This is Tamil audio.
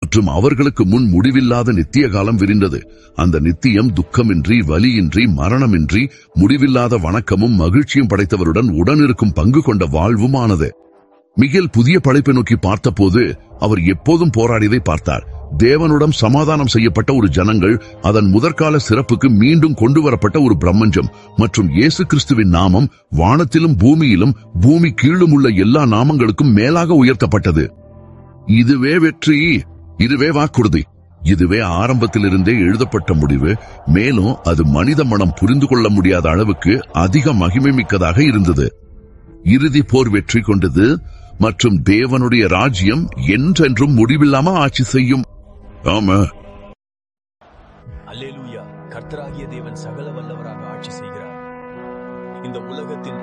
மற்றும் அவர்களுக்கு முன் முடிவில்லாத நித்திய காலம் விரிந்தது. அந்த நித்தியம் துக்கமின்றி, வலியின்றி, மரணமின்றி, முடிவில்லாத வணக்கமும் மகிழ்ச்சியும் படைத்தவருடன் உடனிருக்கும் பங்கு கொண்ட வாழ்வுமானது. மிகேல் புதிய படைப்பை நோக்கி பார்த்தபோது அவர் எப்போதும் போராடியதை பார்த்தார். தேவனுடன் சமாதானம் செய்யப்பட்ட ஒரு ஜனங்கள், அதன் முதற்கால சிறப்புக்கு மீண்டும் கொண்டு வரப்பட்ட ஒரு பிரம்மஞ்சம் மற்றும் இயேசு கிறிஸ்துவின் நாமம் வானத்திலும் பூமியிலும் பூமி கீழும் உள்ள எல்லா நாமங்களுக்கும் மேலாக உயர்த்தப்பட்டது. இதுவே வெற்றி, இதுவே வாக்குறுதி, இதுவே ஆரம்பத்திலிருந்தே எழுதப்பட்ட முடிவு. மேலும் அது மனித மனம் புரிந்து கொள்ள முடியாத அளவுக்கு அதிக மகிமை மிக்கதாக இருந்தது. இறுதி போர் வெற்றி கொண்டது மற்றும் தேவனுடைய ராஜ்யம் என்றென்றும் முடிவில்லாம ஆட்சி செய்யும். ஆமா, அல்லேலூயா. கர்த்தராகிய தேவன் சகல வல்லவராக ஆட்சி செய்கிறார். இந்த உலகத்தின்